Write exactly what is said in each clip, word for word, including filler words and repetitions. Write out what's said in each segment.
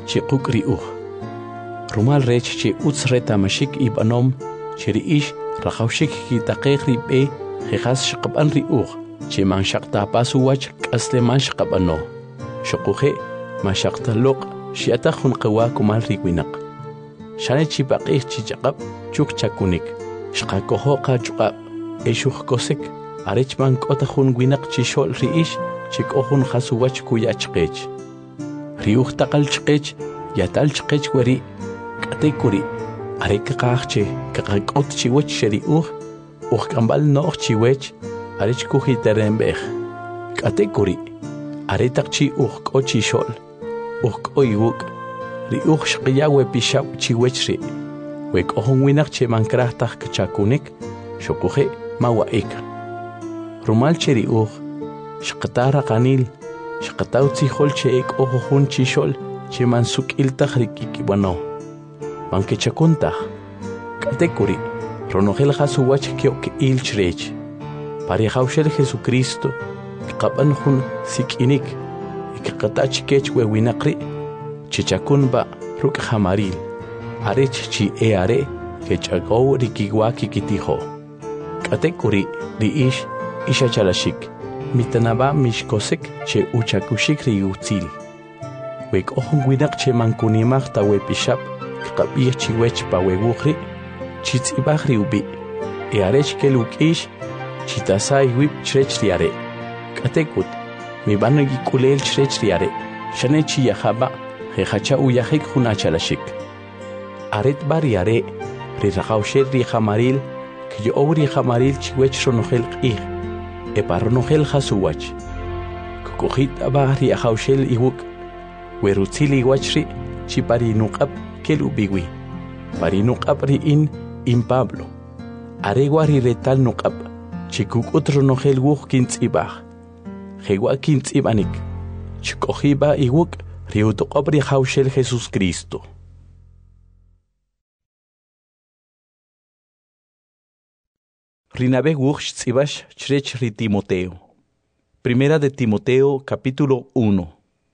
chiquk riuj. Rumal rech che utz retamashik ibanom che riish rajawshik kitaqeq ribe jejas shqaban riuj che man shaqtapas wach qasle man shqabano. Shoquje ma shaqtaloq shiata khun qawa kumal riwinaq. Shane chipaqih chichaqab chuk chakunik. Shqakoho qachuqab eshuq kosek arech man kota khun winaq chishol riish chikohun khasuwach kuyachqech. Riuj taqal chqech yatal chqech wari katekuri areka qaqche qaqot chiwach sheriuj uj kambal noq chiwech arech kujitarembej. Katekuri aretaqchi uj kochi shol uj koyuk riuj shqiyawe pishab chiwechri wek ohun winaq che mankrajtaj kchakunik shokuje mawaik. Rumal cheriuj shqatara qanil shqatawtzi hol che ek ohun chishol che mansuk iltaj rikikibano manke chakuntaj katekuri ronojel hasuwach kyok ilchrech pari hawshel Jesucristo qaban hun sikinik ikqatach kech we winaqri chichakunba ruk hamaril arech chi e are kechago rikiwaki kitijo katekuri riish isha chalashik mitanaba mishkosek che uchakushik riutzil wek ohun winaq che mankunimaj ta we pishap qabih chiwech pa we wujri chitzibaj riubi e arech kelukish chitasai wip chrech riare katekut mi bano yikulel chrech riare shane chi yahaba jejacha uyajik junachalashik aret bariare riraqawsher ri hamaril que obri hamaril chiwech ronojel qih e parronojel hasuwach kukujit abari ahawshel iwuk werutzili wachri chipari nuqab kelubiwi pari nuqab ri in in Pablo aregwari retal nuqab chikukut ronojel wuj kintzibaj jewa kintzibanik chikojiba iwuk riutoqab ri hawshel Jesucristo. Rinabe wuj tzibash chrech ri Timoteo. Primera de Timoteo, capítulo uno.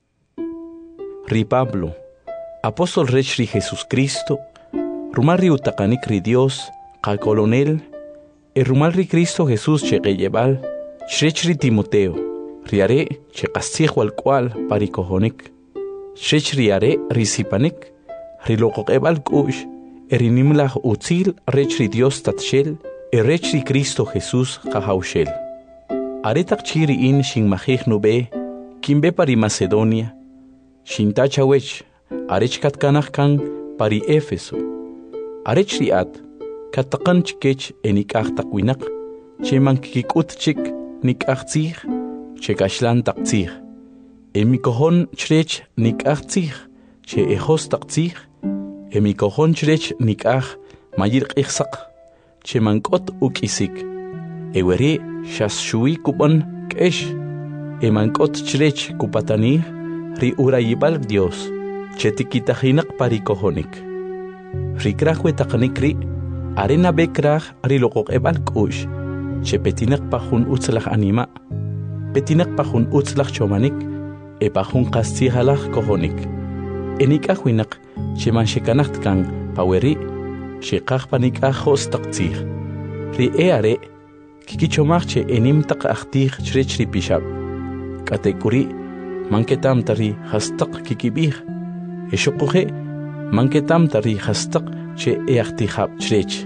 Ri Pablo, apóstol rech ri Jesucristo, rumal ri utaqanik ri Dios, qa colonel, e rumal ri Cristo Jesús cheqeyebal, chrech ri Timoteo, riare cheqasij walqual parikojonik, chrech riare ri sipanik, ri loqoqebal kush, e rinimlaj utzil rech ri Dios tatshel, e rech ri Cristo Jesús qahawshel. Aretaq chiri in shin majij nube, kimbe pari Macedonia, shin tachawech, arech katkanaj kan pari Éfeso. Arech riat, kataqan chikech enikaj taqwinaq, che mankikikut chik nikaj tzij, che kashlan taq tzij. Emikojon chrech nikaj tzij, che ejos taq tzij, emikojon chrech nikaj mayir qijsaq, che mankot ukisik. Eweri shas shui kupan kesh, e mankot chrech kupatanir, ri urayibal Dios, che tikitajinak parikojonik. Ri krajwe taqanikri, arena bekraj ri loqoq ebal kush, che petinak pajun utzlaj anima, petinak pajun utzlaj chomanik, e pajun qastijalaj kojonik. Enik ajuinak, che manshekanacht kan paweri, shekaj panik ajos taqtzij. Ri eare, kikichomaj che enim taq achtij chrech ri pishab. Katekuri, manketam tari hastaq kikibij. E shokuje, manketam tari hastaq che eachtijab chrech.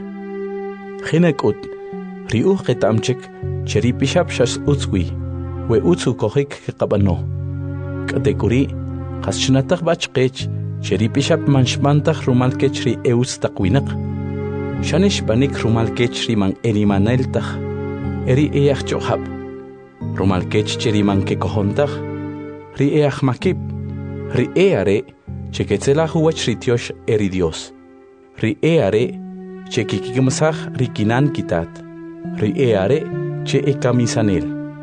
Jinekut, ri uj ketamchek, che ri pishab shas utzwi, we utzu kojik kikabano. Katekuri, haschnataj bachqech, che ri pishab manshmantaj rumalkech ri euz taqwinaq. Shanish banik rumalkech ri man erimaneltaj, eri each chohab. Rumalkech cheri man kekojontaj, ri each makib, ri eare, che ketzelaj uwach ri tiosh eri Dios. Ri eare, che kikikimsaj ri kinan kitat, ri eare, che ekamisanel.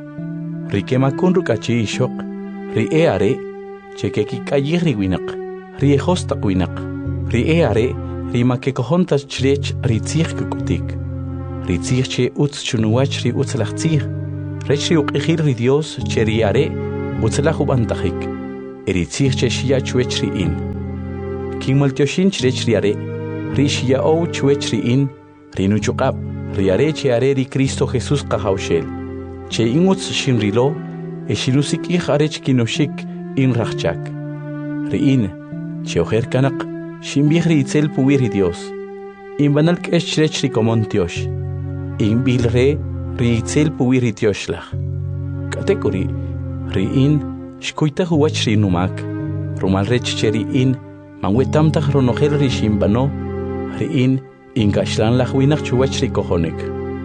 Ri kemakun rukachi ishok, ri eare, che kikikayij ri winaq, ri ejos taqwinaq, ri eare, ri makekojontaj chrech ri tzij kukutik. Ri tzij che utz chunuwach ri utzlaj tzij, rech ri uqijir ri Dios che ri are utzlaj ubantajik, e ri tzij che shia chuech ri in. kin maltyoshin chrech riare rish yaow chwech riin rinuchuqab riare cheare ri Cristo Jesús qahawshel che inguts shinrilo e shinusiki kharech kinoshik in rachchak riin cheojer kanak shimbihri itzel puwiri Dios in banal kesh chrech ri komontiosh in bilre ri itzel puwiri Dioshlach katekuri riin shkuita huwach ri numak rumal rech cheri in manwetam ta chronogel ri shimbano riin ingashlan lachwinach chuwach ri kohonek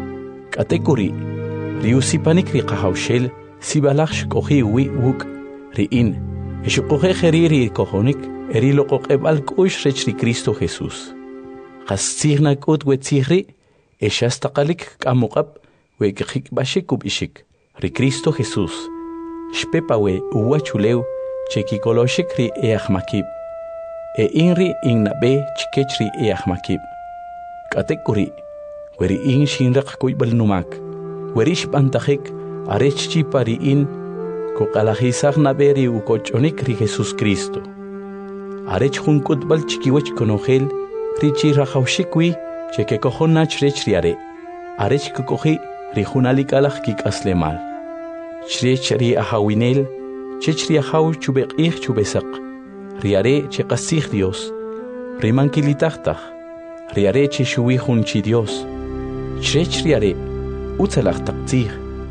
katekuri ri usipanik ri qahawshel sibalach shkohi wi wuk riin shkohe kheriri kohonek eri loqoqeb al kush rech ri Cristo Jesús qastigna kut wetzigri eshastaqalik kamuqab we khik bashikub ishik ri Cristo Jesús shpepawe uwachuleu chekikoloshik ri eachmakib e inri innabe chikechri eachmakib katekuri weri in shinraq kuybal numak werish bantajik arechchi pari in koqalahisag naberi ukochonik ri Jesus Cristo arech junkut bal chikiwech konogel richi rajawshikwi cheke kohonach rech riare arech kokohi ri junalikalaj kikaslemal chrech ri ahawinel chechri ahaw chubek ich chubesaq riare chekasig Dios rimankilitachtaj riare chishuwi junchi Dios chrech riare utsalach taqtzig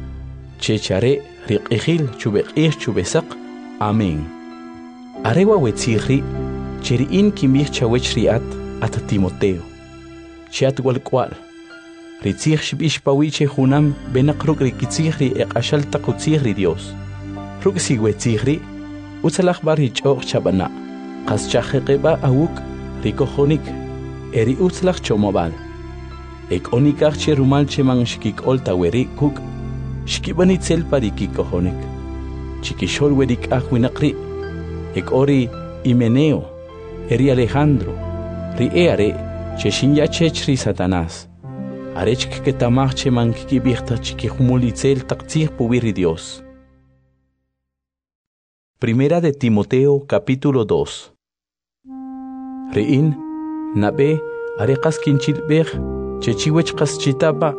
chechare riqihil chubek ich chubesaq amén arewa wetzigri cheri in kimich chawech riat at Timoteo chat walkwal ritzig shbish pawiche junam benaqruk rikitzigri eqashal taqutzigri Dios ruk sigwetzigri utsalach bari choq chabana qas chaqiba awuk rikohonik eri utsalach chomobal ek onikach cherumal cheman shkik oltaweri kuk shkibanitzel pariki kohonik chikishol werik ahwinaqri ek ori Himeneo eri Alejandro ri eare cheshinya chechri Satanás arech que tamach cheman kibirta chikihumulitzel taqtzig puwiri Dios. Primera de Timoteo capítulo dos. Rein nabe areqas kinchilbeg chechiwech qaschitaba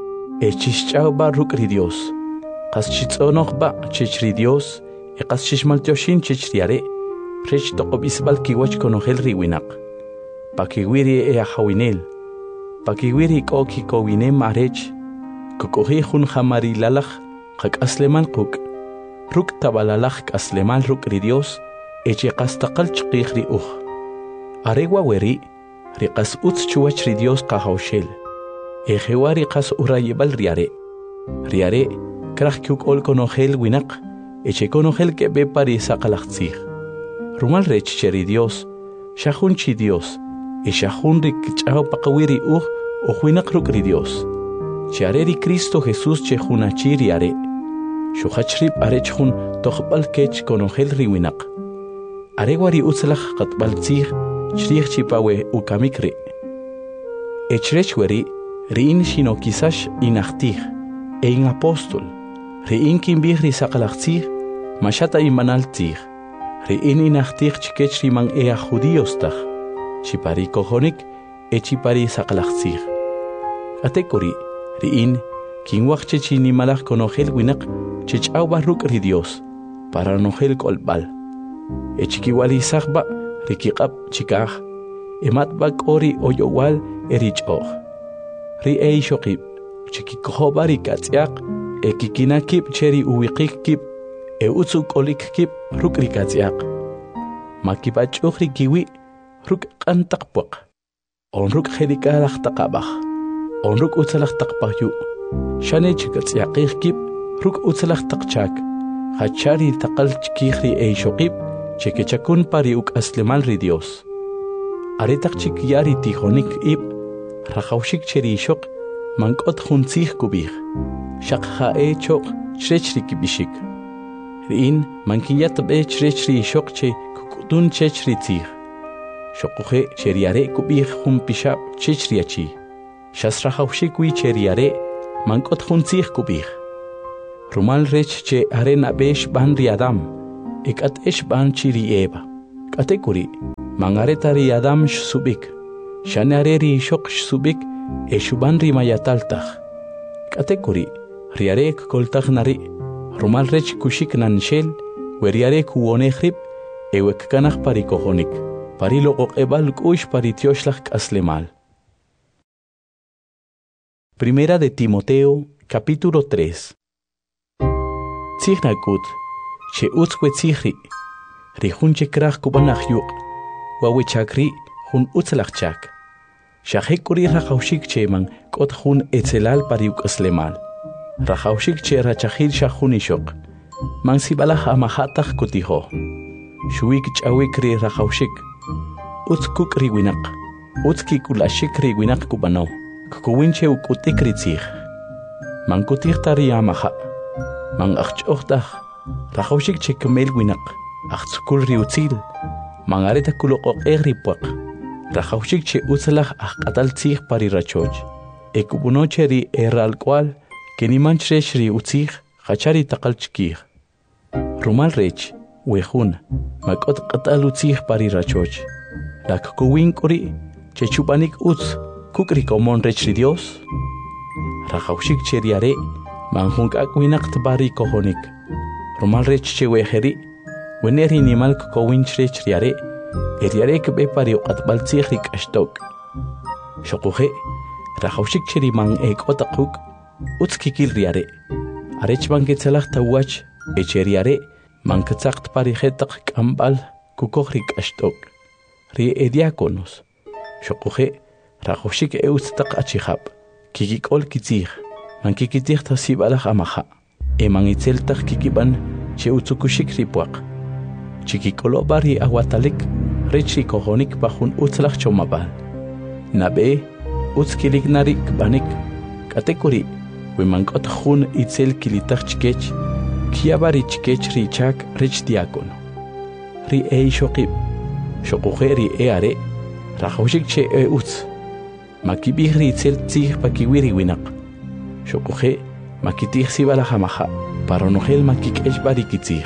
echischaba rukri Dios qaschitzonogba chechri Dios e qaschishmaltyoshin chechriare rech toqobisbal kiwach konogel riwinaq pakiwiri e ahawinel pakiwiri koki kowinem arech kokohi jun jamarilalaj qakasleman quk ruk tabalalaj kasleman rukri Dios eche qastaqal chqiqri uj arewa weri riqas utz chuwach ri Dios qahawshel ejewa riqas urayebal riare riare kraj kyuk ol konogel winaq eche konogel ke be pari saqalaqtzig rumal rech cheri Dios shahun chi Dios e shahun rik chao paqawiri uj o winaq rukri Dios chare ri Cristo Jesús che junachi riare shuhachrib arech jun toqbal kech konogel riwinaq arewari utzlaj qatbal tzig chrij chipawe ukamikri echrech weri riin shino kisash inachtig e in apostol riin kimbihri saqalaqtzig mashata imanal tzig riin inachtig chikech riman ea judíostaj chipari kohonik e chipari saqalaqtzig atekori riin kinwaqche chinimalaj konogel winaq chech'aw barruk ri Dios para nogel kolbal e chikiwali saqba rikiqab chikaj ematba k'ori oyowal erich'oj ri ey shoqib chikikojoba rikatz'yaq e kikinakib cheri uwiqik kib e utzu k'olik kib ruk rikatz'yaq makibach'uj rikiwi ruk q'antaq puaq onruk jerikalaj taqabaj onruk utzalaj taqpajyu shane chikatz'yaqij kib ruk utzalaj taqchak hachari taqal chikijri ey shoqib chekechakun pari uk aslemal ri Dios aretaq chik yari tijonik ib rajawshik cheri shoq mank'ot juntzij kubij shaq ja'e choq chrech ri kibishik riin mankiyat b'e chrech ri shoq che kuk'tun chech ri tzij shoquje cheriare kubij jun pixab chech ri achi shas rajawshik wi cheriare mank'ot juntzij kubij rumal rech che arena besh ban ri Adam ek'at esh ban chiri Eva k'atekuri Mangareta ri Adam subik, shanare ri shok subik, e shuban ri mayataltach. Katekuri, riarek koltach nari, rumal rech kushik nanshel, weriare kuonehrib, ewek kanach parikohonik, parilo ebal kush paritioslach aslemal. Primera de Timoteo, capítulo tres. Tzichnakut, che utzkwe tzihri, rihunche krach kubanach yuk, wawichakri hun utzlachchak. Shahekuri rachaushik che man kot hun etzelal pariuk aslemal. Rachaushik che rachahil shahunishok, man sibalach amahatach kutiho. Shuik chawikri rachaushik, utzkuk riwinak, utzkik ulashik riwinak kubano. Kukuwinche ukutikri tzich. Man kutik tari amaha. Man achchochtach. Rachaushik che kemel winak. Achtzukul riutzil. Man areta kulokok egripuak. Rachaushik che utzalach achkatal tzich pari rachoch. Ekubunoche ri eral kwal. Kenimanch rech ri utzich. Chachari takal chkich. Rumal rech. Wehun. Makot katal utzich pari rachoch. Lak kuwin kuri. Che chupanik utz. Kukri komon rechri Dios. Rachaushik cheriare, manjunk akwinak tbari kohonik. Romal rech cheweheri, weneri nimal kokowinch rechriare, eriare kebe pari atbal tzihrik ashtok. Shokuhe, Rachaushik cheri man ek otakuk, utskikil riare. Arech man ketzelach tawach, echeriare, man ketzakt pari hetak kambal, kukohrik ashtok. Ri ediakonos. Shokuhe, Rachaushik eustaq achihab, kikikol kitzich, man kikitich tasibalach amaha, e man itzeltach kikiban, che utzukushik ripuak. Chikikolo bari aguatalik, rechi kohonik bajun utzlach chomabal. Nabe, utzkilik narik banik, katekuri, we man got hun itzel kilitach chikech, kiabari chikech richak rich diakono. Ri e shokib, shokuhe ri e are, Rachaushik che e utz. Makibihri itzel tzich pakiwiri winak. Shokuhe, makitich sibala hamaha, paronogel makikesh barikitzich.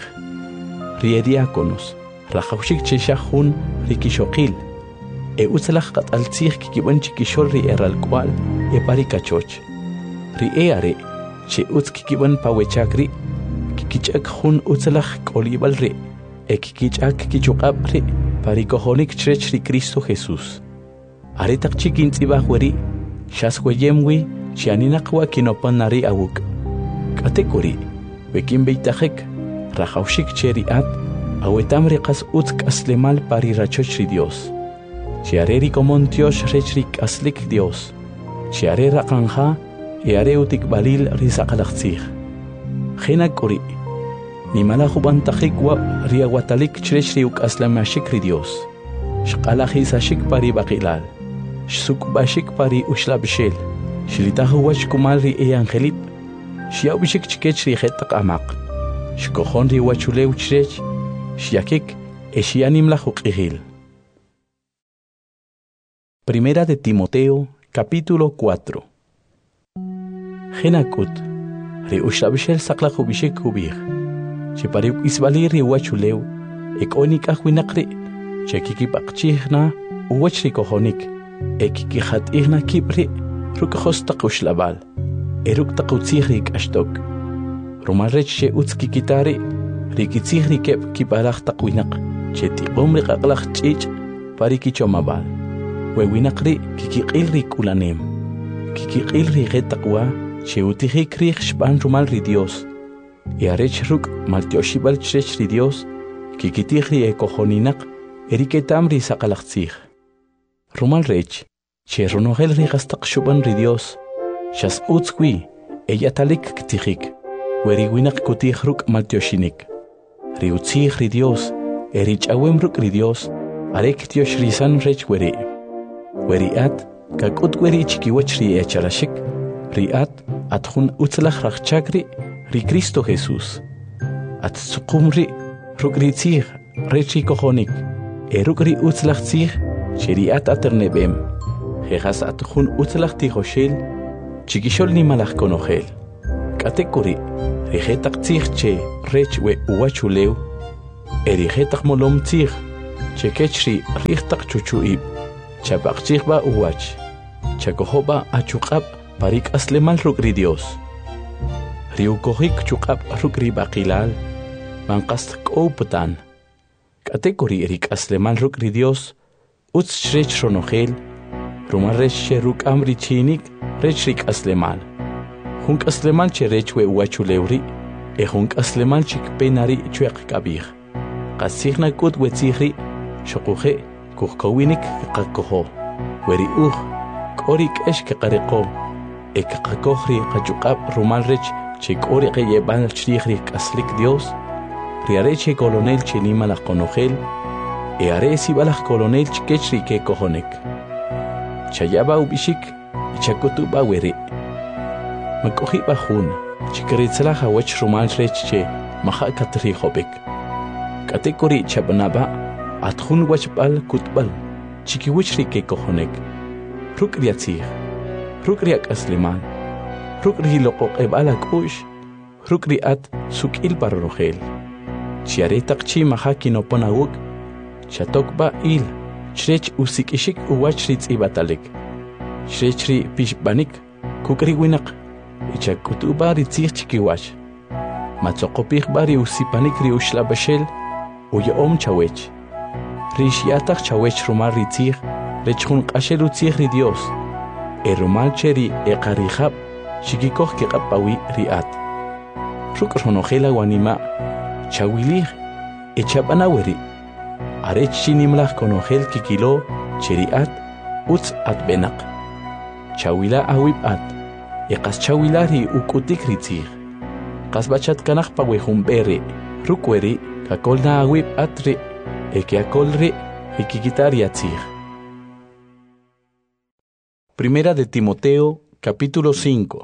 Riediakonos, Rachaushik che shahun rikishokil. E utzalach kat al tzich kikiban chikishol ri eral kwal e parikachoch. Ri eare, che utz kikiban pawechakri, kikichak hun utzalach kolibal ri, e kikichak kichukab ri, parikohonik chrech ri Cristo Jesús. Aretak chikin tzibah weri, shasweyemwi, chianinakwa kinopan nari awuk. Katekuri, wekin beitachek, Rachaushik cheri at, awetam rekas utk aslemal pari rachochri Dios. Chiareri komon Dios rechrik aslik Dios. Chiare rakanja, eare utik balil risakalachzich. Genakuri, nimala jubantachikwa riawatalik chrechri uk aslamashikri Dios. Shkalachizashik pari bakilal. Shsukbashik pari ushlabshel. Shlitahuach kumalri e angelip. Shiaubishik chikechri hetak amak. Shkohonri wachuleu chrech. Shiakik e shianim lachuk ihil. Primera de Timoteo, capítulo cuatro. Genakut. Ri ushlabshel saklachubishik hubich. Shipariuk isbaliri wachuleu. Ekonik ahwinakri. Chekikipakchihna uwachri kohonik. Ekikijat ihna kipri, rukajos takushlabal, eruk takutzihrik ashtok. Rumarech she utzkikitari, rikitzihri kep kiparach takwinak, cheti omri kaklach chich, parikichomabal. Wewinakri kikikilri kulanem. Kikikilri getakwa, che utihikri shban rumalri Dios. Yarech ruk maltioshibal chechri Dios, kikitihri ekohoninak, eriketamri sakalachzih. Rumal rech, che ronogel rigastak shuban ri Dios, shas utzkwi, ella talik ktihik, weri winak kutih ruk maltioshinik. Ri utzih ri Dios, erich awem ruk ri Dios, arek tiosh risan rech weri. Weri at, kakut weri chikiwach ri echarashik, ri at, atjun utzlach rachchakri, ri Cristo Jesús. At tsukumri, ruk ri tzih, rechi kohonik, eruk ri utzlach tzih, Sheriat aternebem, jejas atjun utzlach tijoshel, chikishol ni malach konohel. Katekuri, rijetak tzich che rech we uachuleu, erijetak molom tzich, chekechri richtaq chuchuib, chapaqchikba uwach, chakohoba achuqab parik aslemal rukri Dios. Riukohik chuqab rukri baqilal, manqast kouputan. Katekori rik aslemal rukri Dios, uts shrech ronogel, rumarech ruk amri chinik, rech rik aslemal. Hunk aslemal che rechwe uachulewri, e hunk aslemal chik penari chuek kabir. Qasigna kut wetzihri, shokuhe, kuhkowinik kakoho. Weri uh, korik esh kakareko, e kakakohri kachuqab rumalrech, che korik e yebal chrihri kaslik Dios, riareche colonel chenima la conogel, e aresi balach colonel chkechri ke kohonek. Chayaba ubishik, chakutuba weri. Makohi bahun, chikritzla hawech rumalrech che, maha katri hobek. Katekori chabanaba, atjun wachbal kutbal, chikiwichri ke kohonek. Rukriatzir, rukriak asleman, rukri lokok ebala kush, rukriat sukil parrogel. Chiaretak chi mahaki no ponawuk, chatokba il, shrech usikishik uwachritz ibatalik. Shrechri pishbanik, kukri winak, ichakutuba ritzir chikiwach. Matzokopich bari usipanik ri ushlabashel, uyaom chawech. Rishiatak chawech rumar ritzir, rechun qashel utzir ri Dios. E rumal cheri e qarihab, shikikoh ke qapawi riat. Rukronogela wanima, chawilir, e chabanaweri. Arech chinimlach konogel kikilo, cheriat, utz at benak. Chawila awib at, e qas chawilari ukutik ritzir. Qas bachat kanach pawehum bere, rukweri, kakolna awib atri, e que akolri, e kikitar yatzir. Primera de Timoteo, capítulo cinco.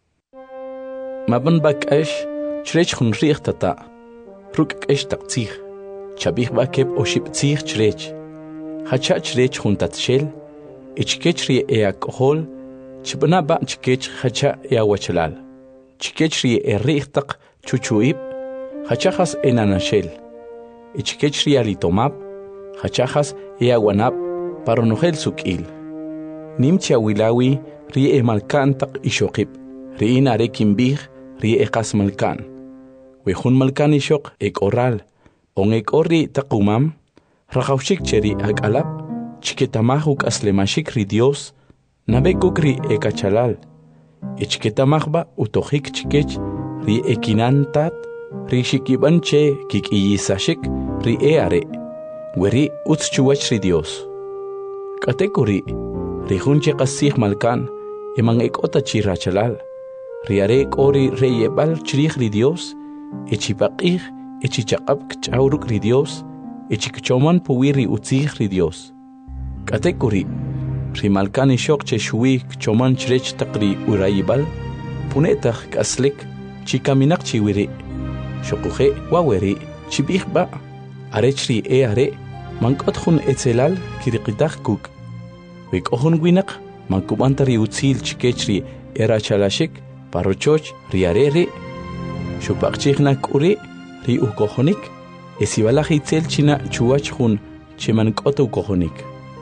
Maban bakash, chrech hun richtata, ruk esh takzir, chabih bakeb oship tzir chrech, hacha chrech hun tatshel, ichkechri e alcohol, chibna ba chkech hacha e awachalal, chkechri e richtak chuchuib, hachachas e nanashel, ichkechri alitomab, hachachas e aguanab, paronogel sukil. Nimcha wilawi ri e malkan tak ishokib, ri in arekin bih, ri e kas malkan. Wehun malkan ishok ek oral, on ek orri takumam, rachaushik cheri ag alap, chiketamahuk aslemashik ri Dios, nabekuk ri e kachalal, e chiketamahba utohik chikech, ri e kinantat, ri shikiban che kik iyisashik, ri e are, weri utz chuwach ri Dios. Katekuri, Rihunche qasih malkan, emang ekota chirachalal, riare kori reyebal chirih ri Dios, echipaqih, echichaqab kchauruk ri Dios, echikchoman puwiri utzih ri Dios. Katekuri, rimalkan ishok che shui kchoman chrech taqri urayibal, punetah kaslik, chikaminak chiwiri, shokuhe waweri, chibih ba, arechri e are, mankotjun etzelal kiriqitah kuk. Wik ohun winak, mankubantari utzil chikechri era chalashik, parochoch riarere, shupakchikna kure, ri ukohonik, esibalach itzel china chuach hun, cheman koto ukohonik.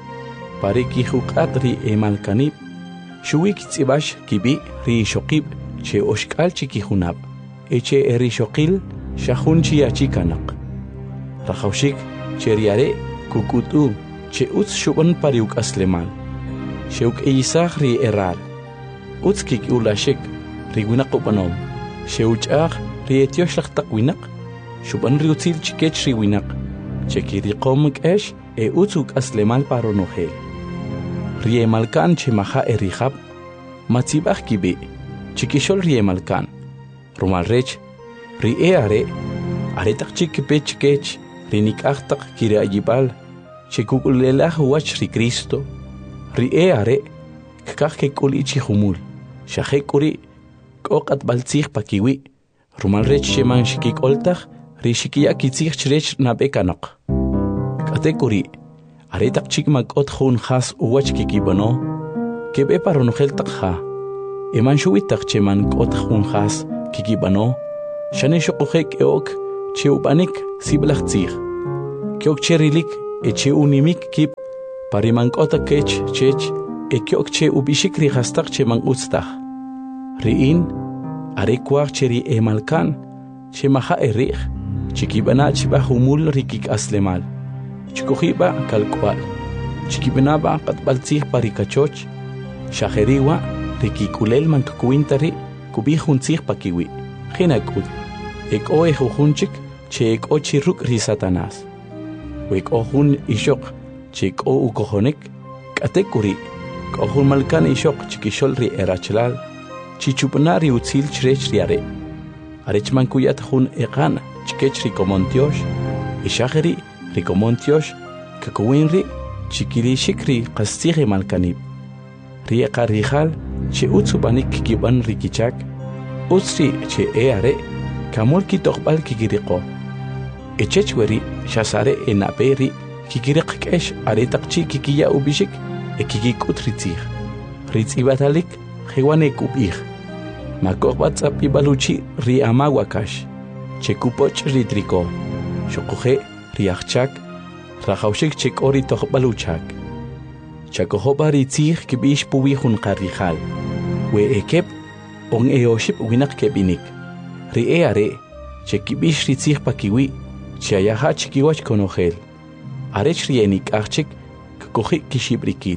Pareki hukat ri emalkanib, shuwik tzibash kibi ri shokib, che oshkal chikihunab, eche eri shokil, shahun chiachikanak. Rachaushik, che riare, kukutu, che utz shuban pariuk aslemal. Sheuk eisach ri eral. Utskik ulashik, ri winak upanom. Sheuchach ri etiosh lak tak winak. Shuban ri utzil chikech ri winak. Cheki ri komik esh, e utzuk aslemal paronohel. Ri emalkan che maha erihab, matzibach kibi, chikishol ri emalkan. Rumalrech, ri e are, aretak chikipe chikech, ri nikachtak kiri ayibal, chekukulelah wach ri Cristo, ri e are, kakake kulichi humul, shahekuri, kokat baltzich pakiwi, rumalrech sheman shikik oltach, ri shikia kitzich chrech nabekanok. Katekuri, aretak chikmak ot hun has uwach kikibano, kebe paronogel takha, eman shuitak cheman ot hun has kikibano, shane shokuhek eok, cheubanik siblach tzich, keok cherilik, eche unimik kip parimankota kech chech ekyok che ubishik ri hastak che man ustach riin are kwach che ri emalkan che maha erich chikibana chiba humul rikik aslemal chikohiba kalkwal chikibanaba qatbaltzih parikachoch shajeriwa rikikulel mankakuintari kubihuntzih pakiwi jinakut ek o ejujunchik che ek o chiruk ri Satanás wek o hun ishok che ek o ukohonek katekuri kohun malkan ishok chikishol ri erachlal chichupnari utzil chrech riare arechman kuyat hun eqan chikech ri komontiosh ishajeri ri komontiosh kakuwinri chikili shikri qastighi malkanib ri eqarihal che utsubanik kiban rikichak usri che eare kamol kitokbal kikiriqo echechweri shasare enaperi kikiriqkesh aretaqchi kikiya ubishik ekikikut ritzih ritzibatalik khiwanek ubih makobwatsap ibaluchi ri amawakash chekupoch ritriko shokuhe riachchak rajawshik chekori tokbaluchak chakohoba ritzih kibish puwihun qarihal we ekep on eoship winak kebinik ri eare chekibish ritzih pakiwi chayaha chikiwach konogel arech rienik achik kohi kishibrikil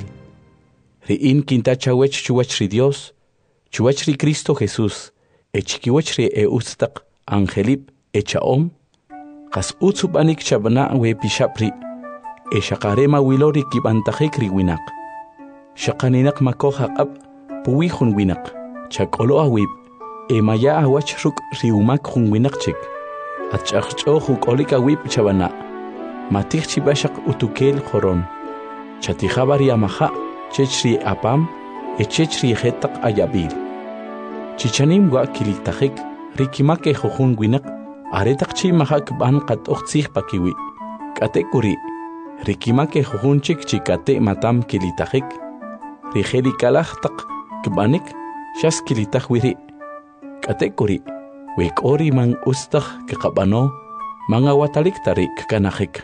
ri in kinta chawech chuwach ri Dios chuwach ri Cristo Jesús echikiwach ri e ustaq angelip echaom qas utsubanik chabna we pishapri e shaqarema wilori kibantajik ri winak shaqaninak makoha qab puwihun winak chakolo awib e maya awach ruk ri umak hun winak chik achachcho hukolika wib chabana matich chibashak utukel khoron chatihabari amaha chechri apam e chechri hetaq ayabil chichanim wa kilitahik rikimake hujun winak aretaq chi mahak ban qat uqtsih pakiwi katekuri rikimake hujunchik chikate matam kilitahik rijeri kalajtaq kbanik shas kilitah wiri katekuri wekori man ustah kaqabano mangawatalik tarik kanajik.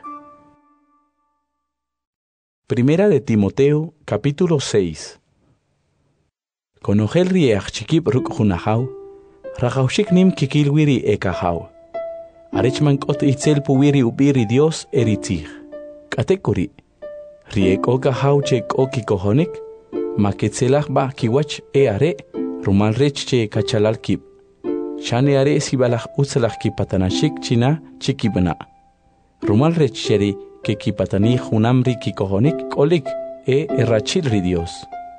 Primera de Timoteo, capítulo seis. Konogel riach chikip ruk hunahau, rajaushik nim kikilwiri ekahau. Arechman kot itzel puwiri ubiri Dios eritzih. Katekuri, rieko kahau chek oki kohonik, maketzelach ba kiwach eare, rumal rech che kachalal kip. Shane are sibalach utsalach kipatanashik china chikibana. Rumal rech cheri que kipatani hunamri kikohonik kolik e errachil ri Dios.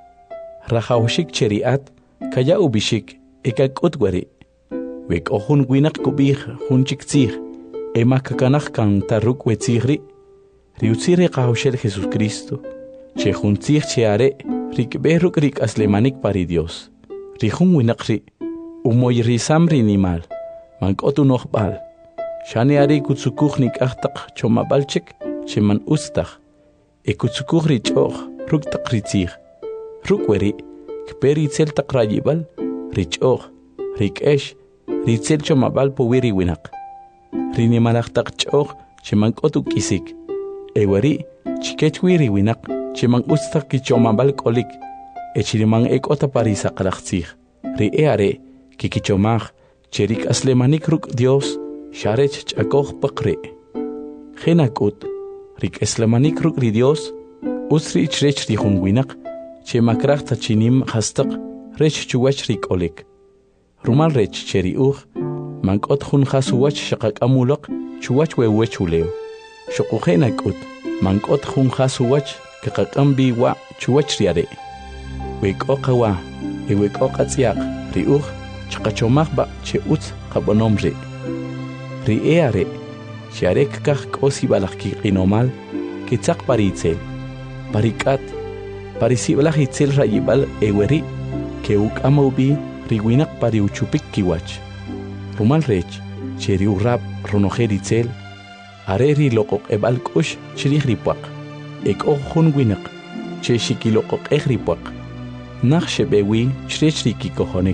Rajaushik cheriat kaya ubishik ekak utwari. Wek ohun winak kubih hunchik tzih e makakanach kan taruk wetzihri. Riutziri qaushel Jesus Cristo. Che huntzih cheare rikberuk rik aslemanik pari Dios. Rihun winakri umoy risamri nimal. Mankotu nochbal. Shane ari kutsukuchnik achtaq chomabalchik cheman ustach e kutsukuchri choch ruktaq ritzih rukweri kperi tzel taqrayibal richoch rikesh ritzel chomabal powiri winak rinimalaqtaq choch cheman kotu kisik ewari chikechwiri winak cheman ustach kichomabal kolik echiriman ekota parisa qalaqtzih ri eare kikichomaj cherik aslemanik ruk Dios sharech chakoj paqri Genakut rik eslamanik ruk ri Dios usri chrech ri hunwinak che makrach tachinim hastaq rech chuwach rik olik rumal rech cheri uj mankot hun khasuwach shaqaq amulaq chuwach wewech uleo shuqu genakut mankot hun khasuwach kaqaqam bi wa chuwach riare wek oqawa e wek oqatsiaq ri uj chaqachomaq ba che utz qabonomri ri eare Sharek kah kosi balak ki qinomal kitzaq paritzel parikat parisi balak itzel rayibal eweri ke uk amaubi riwinak pari uchupik kiwach rumal rech cheri urab ronojer itzel areri loqoq ebal kush chirih ripaq ek ojun winak che shikiloqoq ehripaq nakhshe bewi chrechri ki kohonik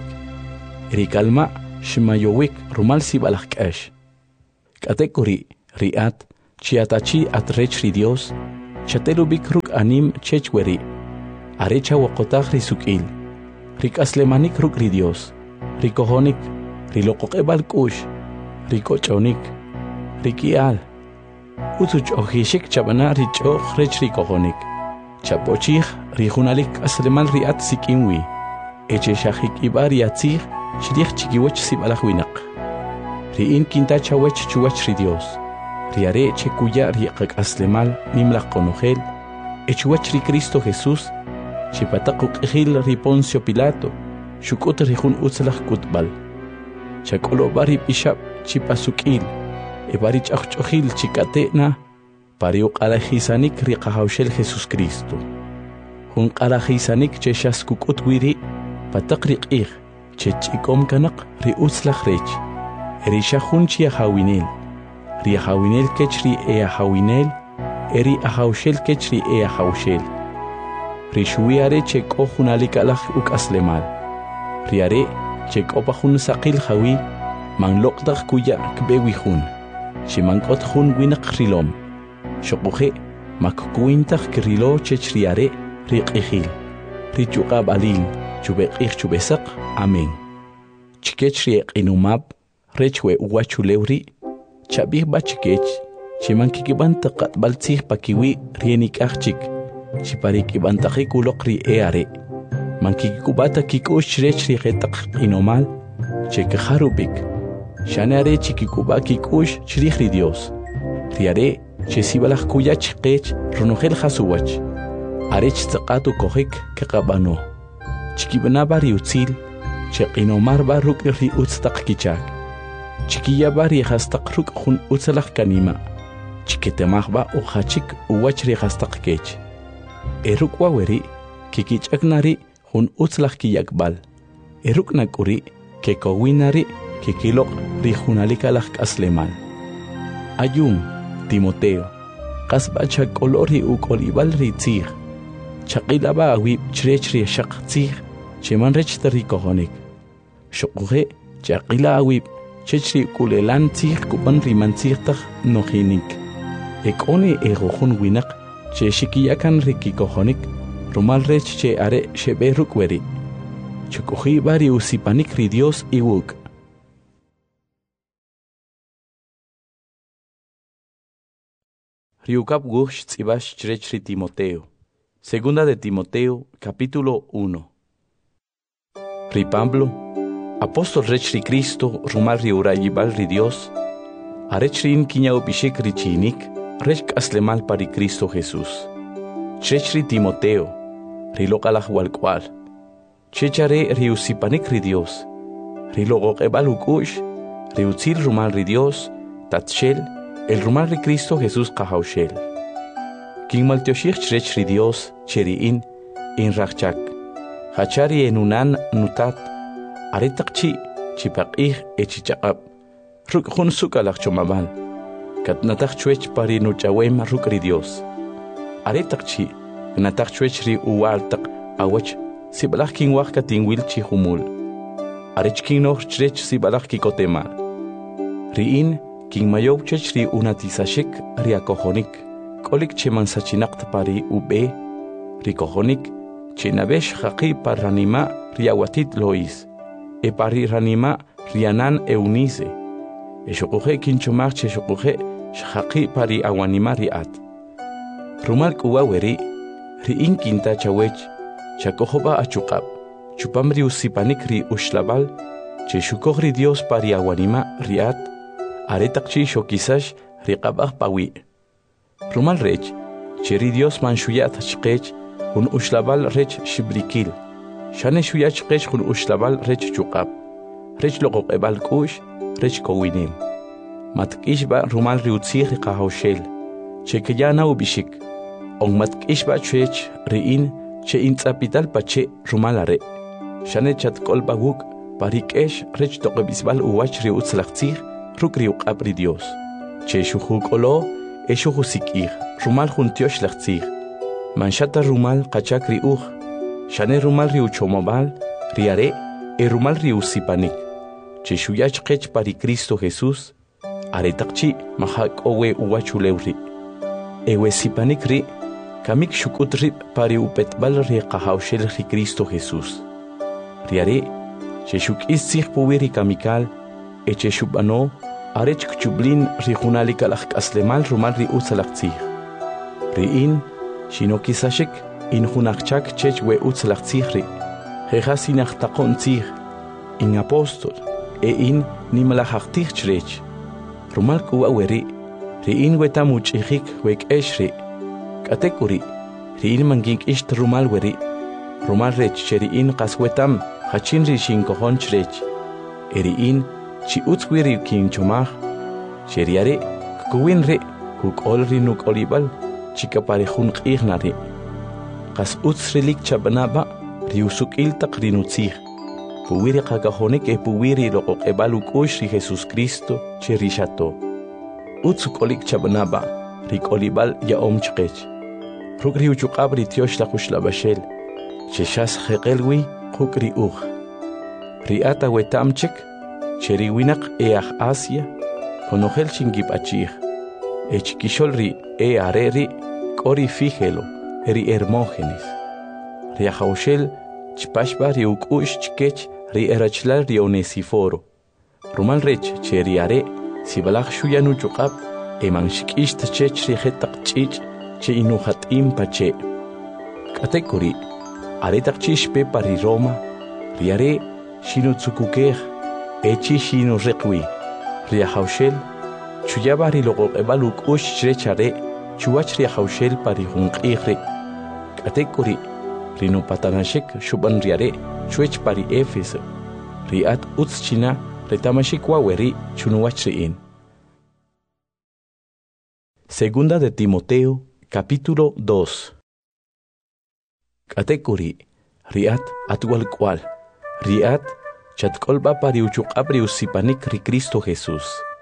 rikalma shmayowik rumal si balak kash Katekuri riat chiatachi at rech ri Dios, chatelubik ruk anim chechweri, arecha wakotag ri sukil, rik aslemanik ruk ri Dios, rikohonik, rilokokebal kush, rikochonik, rikial, utuch ohishik chabana richo rech rikohonik, chapochich rijunalik aslemal riat sikinwi, eche shahik ibar yatzich, shlich chikiwech sibalahwinak. Riin kinta chawech chuwach ri Dios, riare chekuya riqak aslemal nimlaq konogel, echuwach ri Cristo Jesús, chipatakuk ejil ri Poncio Pilato, shukut rijun utzlach kutbal. Chakolo bari bishap chipasukil, e bari chachojil chikatena, pariuk alajisanik ri qahawshel Jesús Cristo. Hun alajisanik cheshas kukut wiri, patak riqih, chechikom kanak ri utzlach rech. Erisha junchi a hawinel, ri a hawinel kechri e a hawinel, eri a hawshel kechri e a hawshel. Ri shuiare chek ohunalik alach uk aslemal. Riare chek opahun sakil hawi, man lokdach kuya kbewi hun. Shimankot hun winak rilom. Shokuhe makkuintach krilo chechriare rik ihil. Richukab alin, chubek ich chubesak, amen. Chikechri ek inumab, rechwe uwachulewri, chabih bachikech, chimankikibanta qatbaltzih pakiwi rienik achchik, chiparikibantaki kulokri eare, mankikubata kikush rechri getak inomal, chekaharubik, shanare chikikuba kikush chrihri Dios, riare chesibalach kuyach kech runogel hasuwach, arech tzaqatu kohik kekabano, chikibanabari utzil, cheqinomar baruk ri utztak kichak, chiquilla bari hastaq ruk jun utzalaq kanima, chiquetemajba o hachik uwachri hastaq kech. Eruk waweri, kikichaknari jun utzlaq kiyakbal. Eruk nakuri, kekowinari, kikilok rijunalikalaq aslemal. Ayun, Timoteo, kasbacha kolori ukolibal ritzig, chaqilaba awib chrechri shaq tzig, cheman rech tarikohonik. Shokuhe, chaqila awib, chechri kulelan tzig kupan riman tzigtag nohinik. Ekoni egohun winak, che shikiyakan rikikohonik, rumal rech che are shebe rukweri. Chukuhi bari usipanik ri Dios iwuk. Riukap gush tzibash chechri Timoteo. Segunda de Timoteo, capítulo uno. Ri Pablo, apóstol rechri Cristo, rumal riurayibal ri Dios, arechrin kiñao bishik richinik, rech aslemal pari Cristo Jesús. Chechri Timoteo, rilokalaj walkwal, chechare riusipanik ri Dios, rilogokebal ukush, riutzil rumal ri Dios, tatshel, el rumal ri Cristo Jesús kahaushel. King maltioshich chechri Dios, cheriin, in rachchak, hachari enunan nutat, aretakchi, chipaqih echichaqab, ruk hun sukalach chomabal, katnatach chuech pari nuchawem ruk ri Dios. Aretakchi, gnatach chuech ri uwaltak awach, sibalach king wach katingwil chi humul. Arech king noch chrech sibalach kikotemal. Riin, king mayob chech ri unatisashik ri akohonik, kolik cheman sachinakt pari ube, ri kohonik, chenabesh haqi par ranima riawatit lois, e pari ranima rianan eunize, e shokuhe kinchomach che shokuhe shaqi pari awanima riat. Rumal kuwaweri, riin kinta chawech, chakohoba achukab, chupamri usipanik ri ushlabal, che shukogri Dios pari awanima riat, aretakchi shokisash riqabah pawi. Rumal rech, cheri Dios manshuyat chqech, hun ushlabal rech shibrikil, shane shuyat chqech hun ushlabal rech chukab, rech loqoqebal kush, rech kowinim. Matkishba rumal riutzih riqahawshel, che kayana ubishik, on matkishba chech riin, che intzapital pache rumalare, shane chat kolbaguk, parikesh rech toqebisbal uwach riutzlachtzih, ruk riuqab ri Dios, che shuhuk olo, eshuhu sikir, rumal juntiosh lachtzih, manshata rumal qachak riuj, shane rumal riuchomobal, riare, e rumal riusipanik, che shuyach qech pari Cristo Jesús, aretaqchi mahak owe uwachulewri. Ewe sipanikri, kamik shukutri pari upetbal ri qahawshel ri Cristo Jesús. Riare, che shuk iszich puwiri kamikal, eche shubano, arech kchublin ri junalikalak aslemal rumal ri utsalaktzih. Riin, shino kisashik, in junakchak chech we utsalaktzih ri, jejas inachtaqontzih, in apostol, e in nimalahaktih chrech. Rumal kuwa weri, riin wetamuch ihik wek eshri, katekuri, riin mangink isht rumal weri, rumal rech cheriin kaswetam, hachin rishin kohon chrech, eriin, chi utzwiri kin chomach, cheriare, kuwin re, kuk olri nuk olibal, chika parejun ignari. Kas utzrilik chabanaba, riusuk iltak rinutzih, puwiri kagahonek e puwiri lokok ebaluk ushri Jesus Cristo, cherishato. Utsukolik chabanaba, rik olibal ya omchkech. Rukri uchukabri tiosh la kushlabashel, cheshas hekelwi, kukri uch. Riata wetamchek, cheriwinak each Asia, konogel chingip achich. Echkisholri e areri, kori fijelo, eri Hermógenes. Riajaushel, chpashba riuk ush chkech, ri erachlar ri Onesiforo. Rumal rech cheriare, sibalach shuyanu chukab, eman shikisht chech ri hetak chich, che inuhat impache. Katekuri, aretak chishpe pari Roma, riare, shinu tsukukech, echi shinu rekwi. Riajaushel, chuyaba ri logo ebaluk ush chrechare, chuach riajaushel pari hunqigre. Katekuri, rino patanashek shuban riare, chuech pari Éfeso. Riat utschina, retamashik waweri, chunuachriin. Segunda de Timoteo, capítulo dos. Katekuri, riat atwal kwal, riat chatkolba pari uchukabri usipanik ri Cristo Jesús.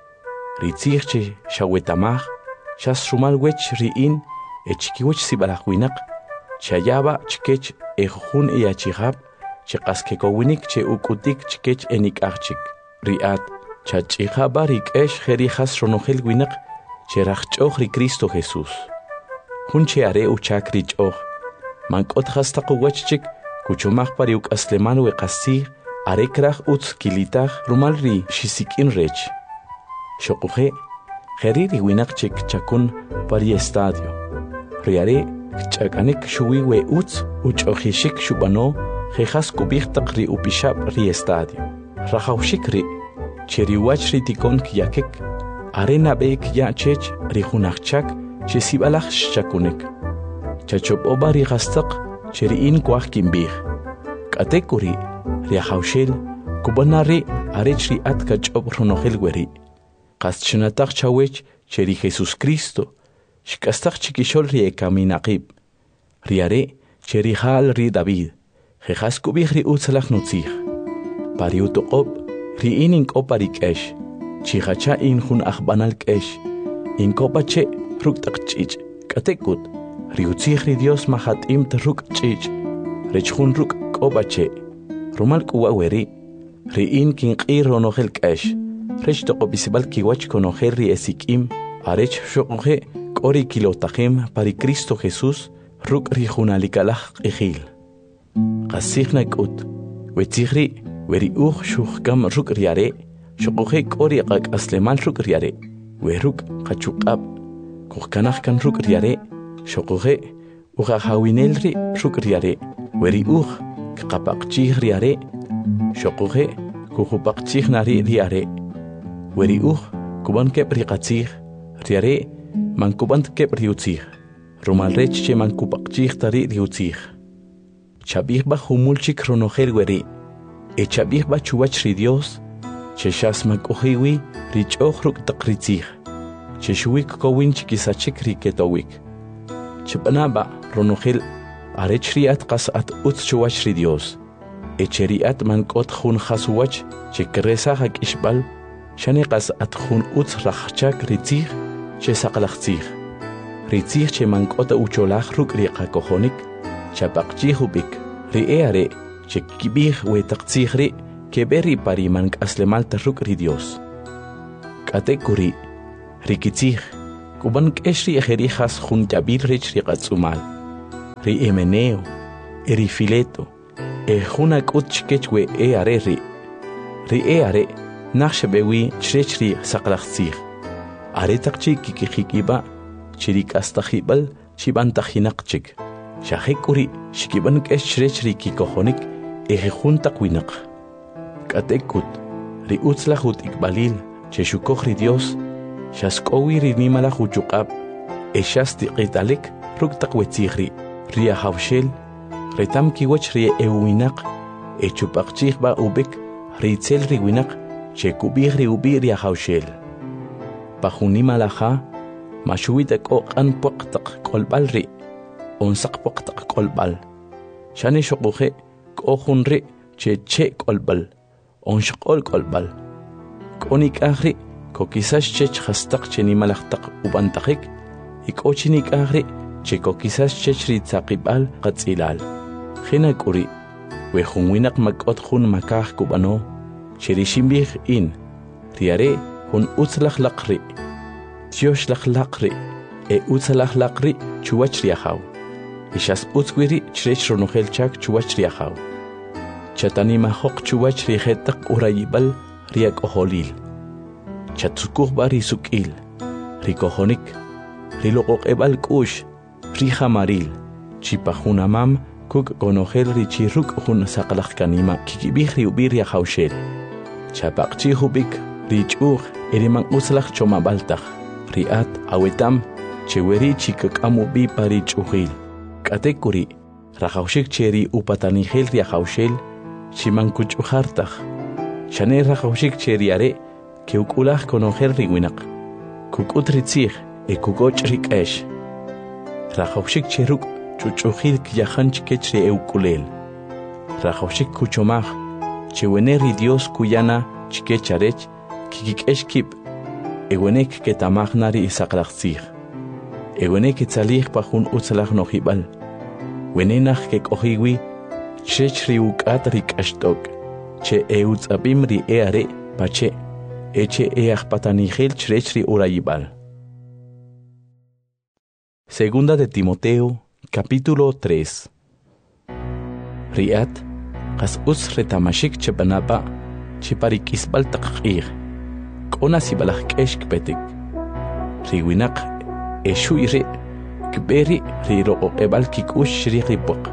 Ritzirche shawetamach, shas rumal wech riin, echkiwech sibalahwinak, chayaba chkech ejun iachihab, chekaskekownik che ukutik chkech enik achik. Riat chachihaba rikesh jerijas ronogel winak, cherachchoch ri Cristo Jesús. Hun cheare uchak richoch, mankot hastaqowachchik, kuchomach pariuk asleman weqasih, arekrach utz kilitach rumal ri shisikin rech. Shokuhe, geriri winak chik chakun pari estadio. Riare, chakanik shuwi we utz, uchohishik shubano, jejas kubichtaq ri upishab ri estadio. Rajaushik ri, cheriwach ri tikon kiyakek, arena beek ya chech ri hunachchak, chesibalach shakunek. Chachop oba ri gastaq, cheriin kwach kimbih. Katekuri, riajaushel, kubanari arech ri atka chop ronogel weri. Qaschinataq chawech cheri Jesus Cristo, shkastaq chikishol ri ekaminaqib. Riare, cheri hal ri David, jejas kubih ri utzalach nutzih. Pari utoqob, ri inin koparik esh, chihacha in hun achbanal kesh, in kopache ruktaq chich, katekut, ri utzih ri Dios mahat im ruk chich, rechhun ruk kopache, rumal kuwaweri, ri in kinqir ronogel kesh, rech toqobisibal kiwach konogel ri esikim, arech shoqoje kori kilotajem pari Cristo Jesús, ruk ri junalikalach ejil. Qasihnak ut, wetzihri, weri uch shuhkam ruk riare, shoqoje kori qak aslemal ruk riare, weruk qachukab, kuhkanach kan ruk riare, shoqoje, uhahawinelri ruk riare, weri uch kqapaqchih riare, shoqoje, kuhupaqchih nari riare, weri uch kuban kep riqatzih, riare, mankuban kep riutzih, rumal rech che mankupaqchih tari riutzih. Chabihba humulchik ronogel weri, e chabihba chuwach ri Dios, che shas mankuhiwi richoch ruk taqritzih, che shuwik kowin chikisachik riketowik. Chibanaba ronogel arech riat qas at utz chuwach ri Dios, e cheriat mankot hun khasuwach che kresa hak ishbal, shane qas at hun utz rachchak ritzih, che saqlachtzih. Ritzih che mankota ucholach ruk riqakohonik, chapaqchih ubik, ri'eare, che kibih we taqtzih ri, keberi pari mank aslemal tarruk ri Dios. Katekuri, rikitzig, kuban keshri ejerijas juntabil rich riqatsumal. Ri emeneo, eri fileto, e juna kutchkechwe e are ri. Ri e are, naxbewi chrechri saqlaqzig. Are taqchi kikikiba, chirik astajibal, chibantajinaqchik. Shahekuri, shikiban keshchri kikohonik, e juntakwinaq. Katekut, ri utzlahut ikbalil, cheshukoh ri Dios, shaskowi ri nimala huchukab, e shastiqitalik, ruktakwetsigri. Ria hawshel, retam kiwach ria ewinaq, e chupaqchig ba ubik, ritzel ri winaq, che kubig ri ubi ria hawshel. Pajunima laha, mashuwitak o an poqtaq kolbal ri, onsaq poqtaq kolbal. Shani shukuhe, kohun ri, che che kolbal, onshqol kolbal. Konik ahri, kokisash chech hastaq che nimalaqtaq ubantaqik, ikochinik ahri, Chico quizás chechri tzaqibal qatzilal. Hina kuri, wejunwinak makot hun makah kubano, cherishimbi in, riare hun utzlach laqri, tiosh lach laqri, e utzlach laqri chuachriahaw. Ishas utzwiri chrech ronuhel chak chuachriahaw. Chatanima hok chuachri hetak urayibal riak oholil. Chatsukuh bari sukil, rikohonik, rilokok ebal kush, Rija maril, chipajunamam, kuk konogel richiruk hun saqlaq kanima, kikibih riubiria haushel. Chapaqchi hubik, richug, eriman uslaq chomabaltaq, riat, awetam, cheweri chikakamubi parichugil. Katekuri, rajaushik cheri upatanigel ria haushel, chiman kuchujartaq. Chane rajaushik cheriare, que ukulaj konogel riwinak. Kukutritzig, e kukoch rikesh. Rajaushik cheruk chuchuhil kiyahanch kechre eukulel. Rajaushik kuchomaj, cheweneri Dios kuyana chikecharech, kikikeshkip, ewenek ketamagnari isaqlaqzig. Ewenek itzalij pajun utzalaj nohibal. Wenenaj kekohiwi, chechri ukat rikashtok, che eutzabim ri eare, pache, eche eajpatanigel chechri urayibal. Segunda de Timoteo, capítulo tres. Riat, qas us retamashik chebanaba, chiparikisbal taqir, kona sibalaj keshk petik. Riwinak, eshuire, kberi riro ebal kikush rikipok.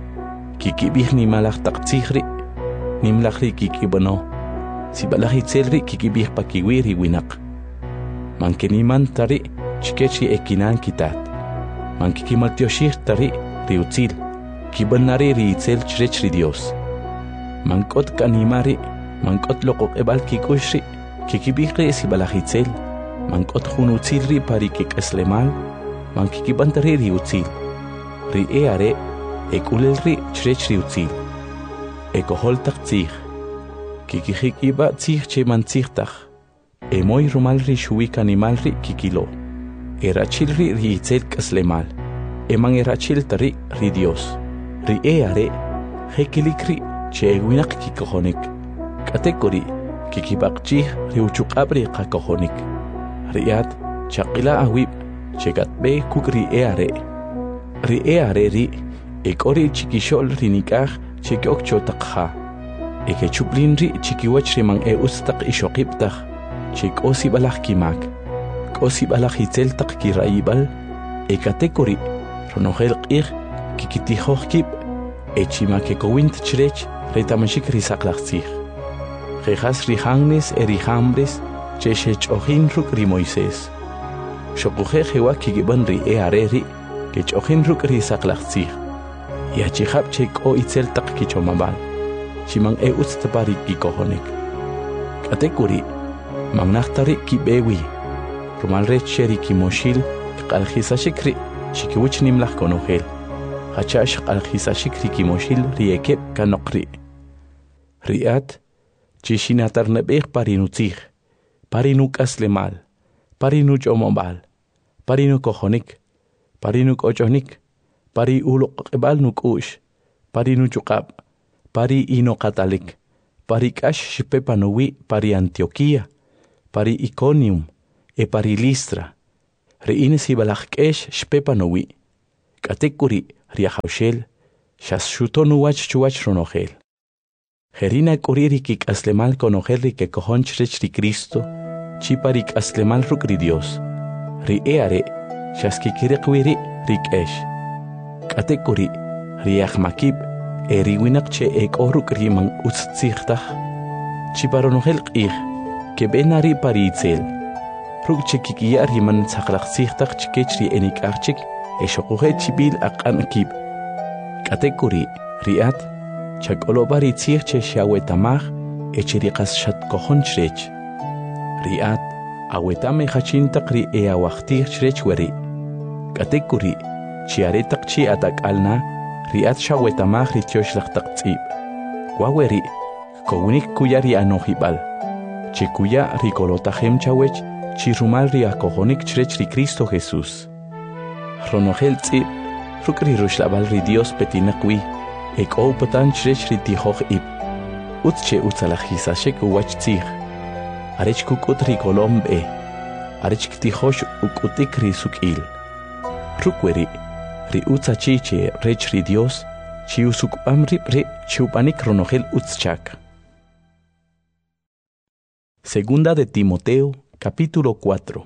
Kikibih ni malaj taqtzigri, nimlajri kikibano, sibalaj itzelri kikibih pakiwi riwinak. Mankeniman tari, chikechi ekinan kitat. Mankikimaltioshir tari riutzil, kibanari riitzel chrech ri Dios. Mankot kanimari, mankot lokok ebal kikushri, kikibihri sibalajitzel, mankot junutzilri parikik eslemal, mankikibantari riutzil. Ri eare, ekulelri chrech riutzil. Ekoholtak tzig, kikihikiba tzig che mantzigtach, emoy rumalri shuik animalri kikilo. Erachilri riitzel kaslemal, eman erachil tari ri Dios. Ri eare, hekilikri che ewinak kikohonik. Katekori, kikibakchih riuchukabri kakohonik. Riat, chakila awib, chegatbe kuk ri eare. Ri eare ri, ekori chikishol rinikah chekiok chotakha. Eke chuplinri chikiwach riman e ustak ishokiptach, chikosi balach kimak. Osi balajitzel tak kiraibal, e katekori, ronogel qir, kikitihohkip, e chimakekowint chrech, retamashik risaqlaqzig. Jejas rihangnes e rihambres, cheshech ohin ruk ri Moisés. Shokuje jewa kigiban ri e areri, kech ohin ruk risaqlaqzig. Yachihab chek o itzel tak kichomabal, chimang e ustapari kikohonik. Katekori, magnachtari kibewi. Rumal recheri kimoshil, qalkhisa shikri, shikiwich nimlach konohel. Hachash qalkhisa shikri kimoshil riekep kanokri. Riat, chishinatar nebeh parinutzig, parinuk aslemal, parinuch omobal, parinuk ojonik, parinuk ojonik, pari uluk ebal nukush, parinuchukab, pari inokatalik, parikash shipepanuwi pari Antioquia, pari Iconium, e pari Listra, ri'in sibalak'ex xpepanowi, k'atekuri riajawxel, xas xutonu wach chuwach ronojel. Jerina k'uri rikik'aslemal konojel rikekojonch rech ri Cristo, chipa rik'aslemal ruk' ri Dios, ri'e are, xas kikiriqwi ri rik'ex. K'atekuri riajmakib, e riwinaq che ek'o ruk' riman utztzijtaj, chipa ronojel q'ij, keb'ena ri pari itzel, ruk' che kikiya riman tzaqlaqtzijtaj chikech ri enik'ajchik, e xoquje chibil aq'an kib. K'atekuri ri'at, chak'oloba ri tzij che xiawetamaj, e che riqas xatkojon chrech. Ri'at, awetame jachintaq ri e awajtij chrech weri. K'atekuri, chi aretaq chi atak'alna, ri'at xawetamaj ri tioxlajtaq tz'ib. Waweri, kowinik kuya ri anojibal. Che kuya ri kolotajem chawech, chi rumal ri akojonik chrech ri Cristo Jesús. Ronojel tz'ib, ruk' ri ruxlabal ri Dios petinaqwi, ek'o upatan chrech ri tijoj ib. Utz che utzalajisashek uwach tzij. Arech kuk'ut ri kolom b'e. Arech ktijox uk'utik ri suk'il. Ruk' weri, ri utza chi che rech ri Dios, chi usuk'bam rib ri chi upanik ronojel utzchak. Segunda de Timoteo, capítulo cuatro.